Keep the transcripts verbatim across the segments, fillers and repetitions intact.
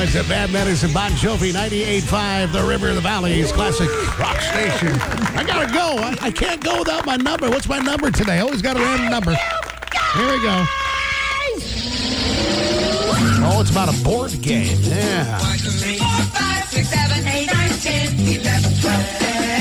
it's a Bad Medicine, Bon Jovi, ninety-eight point five, The River of the Valleys, classic rock station. I gotta go. I, I can't go without my number. What's my number today? Always got a random number. Here we go. Oh, it's about a board game. Yeah. One, two, three, four, five, six, seven, eight, nine, ten, eleven, twelve.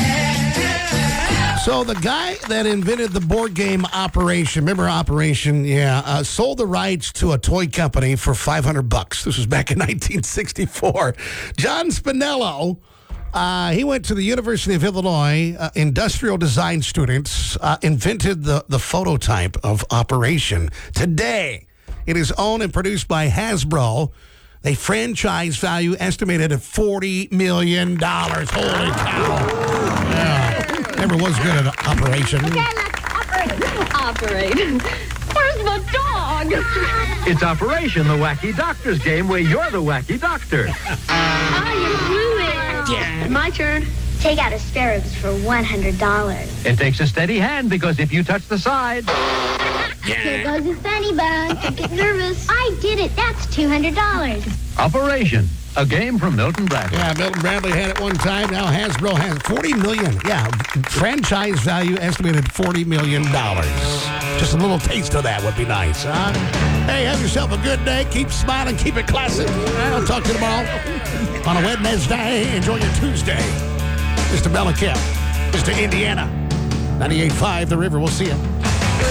So the guy that invented the board game Operation, remember Operation? Yeah, uh, sold the rights to a toy company for five hundred bucks. This was back in nineteen sixty-four. John Spinello, uh, he went to the University of Illinois. Uh, industrial design students uh, invented the, the phototype of Operation. Today, it is owned and produced by Hasbro. They franchise value estimated at forty million dollars. Holy cow. Yeah. Never was good at Operation. Okay, let's operate. Operate. Where's the dog? It's Operation, the Wacky Doctors game where you're the Wacky Doctor. Ah, you blew it. Yeah. My turn. Take out asparagus for one hundred dollars. It takes a steady hand because if you touch the side... Here goes the funny bone. Don't get nervous. I did it. That's two hundred dollars. Operation, a game from Milton Bradley. Yeah, Milton Bradley had it one time. Now Hasbro has forty million dollars. Yeah, franchise value estimated forty million dollars. Just a little taste of that would be nice, huh? Hey, have yourself a good day. Keep smiling. Keep it classic. I'll talk to you tomorrow on a Wednesday. Enjoy your Tuesday. Mister Mellencamp, Mister Indiana, ninety-eight point five The River. We'll see you.